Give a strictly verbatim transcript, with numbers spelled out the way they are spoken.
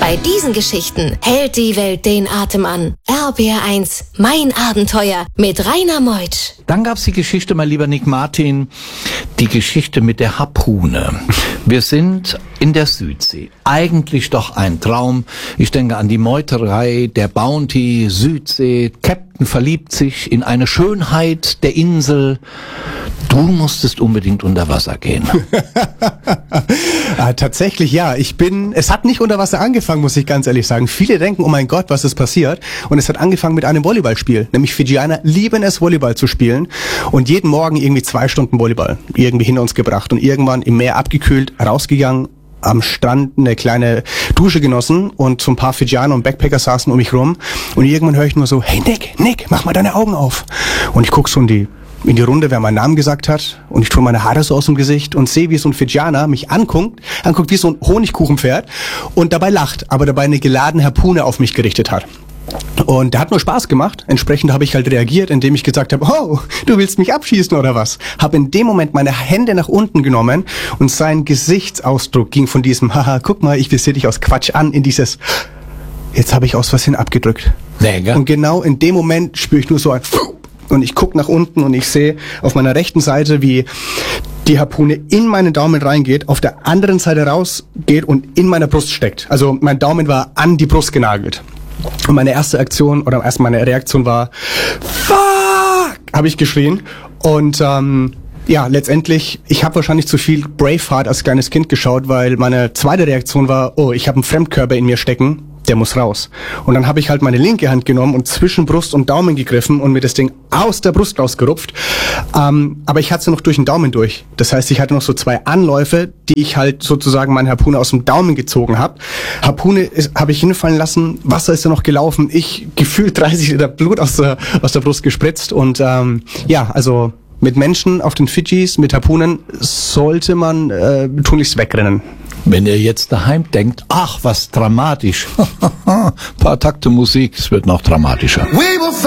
Bei diesen Geschichten hält die Welt den Atem an. R B R eins, mein Abenteuer mit Rainer Meutsch. Dann gab's die Geschichte, mein lieber Nick Martin, die Geschichte mit der Harpune. Wir sind in der Südsee. Eigentlich doch ein Traum. Ich denke an die Meuterei der Bounty, Südsee. Captain verliebt sich in eine Schönheit der Insel. Du musstest unbedingt unter Wasser gehen. ah, tatsächlich ja. Ich bin, es hat nicht unter Wasser angefangen, muss ich ganz ehrlich sagen. Viele denken, oh mein Gott, was ist passiert? Und es hat angefangen mit einem Volleyballspiel. Nämlich Fidschianer lieben es, Volleyball zu spielen. Und jeden Morgen irgendwie zwei Stunden Volleyball irgendwie hinter uns gebracht. Und irgendwann im Meer abgekühlt, rausgegangen, am Strand eine kleine Dusche genossen und so ein paar Fidschianer und Backpacker saßen um mich rum. Und irgendwann höre ich nur so, hey Nick, Nick, mach mal deine Augen auf. Und ich guck so in die in die Runde, wer meinen Namen gesagt hat, und ich tue meine Haare so aus dem Gesicht und sehe, wie so ein Fidschianer mich anguckt, anguckt wie so ein Honigkuchenpferd und dabei lacht, aber dabei eine geladene Harpune auf mich gerichtet hat. Und der hat nur Spaß gemacht. Entsprechend habe ich halt reagiert, indem ich gesagt habe, oh, du willst mich abschießen oder was? Habe in dem Moment meine Hände nach unten genommen und sein Gesichtsausdruck ging von diesem, haha, guck mal, ich visiere dich aus Quatsch an, in dieses, jetzt habe ich aus Versehen abgedrückt. Sehr. Und genau in dem Moment spüre ich nur so ein und ich gucke nach unten und ich sehe auf meiner rechten Seite, wie die Harpune in meinen Daumen reingeht, auf der anderen Seite rausgeht und in meiner Brust steckt. Also mein Daumen war an die Brust genagelt. Und meine erste Aktion oder erst meine Reaktion war, fuck, habe ich geschrien. Und ähm, ja, letztendlich, ich habe wahrscheinlich zu viel Braveheart als kleines Kind geschaut, weil meine zweite Reaktion war, oh, ich habe einen Fremdkörper in mir stecken, der muss raus. Und dann habe ich halt meine linke Hand genommen und zwischen Brust und Daumen gegriffen und mir das Ding aus der Brust rausgerupft. Ähm, aber ich hatte es noch durch den Daumen durch. Das heißt, ich hatte noch so zwei Anläufe, die ich halt sozusagen meine Harpune aus dem Daumen gezogen habe. Harpune habe ich hinfallen lassen, Wasser ist ja noch gelaufen, ich gefühlt dreißig Liter Blut aus der, aus der Brust gespritzt. Und ähm, ja, also mit Menschen auf den Fidschis, mit Harpunen sollte man äh, tunlichst wegrennen. Wenn ihr jetzt daheim denkt, ach, was dramatisch. Paar Takte Musik, es wird noch dramatischer.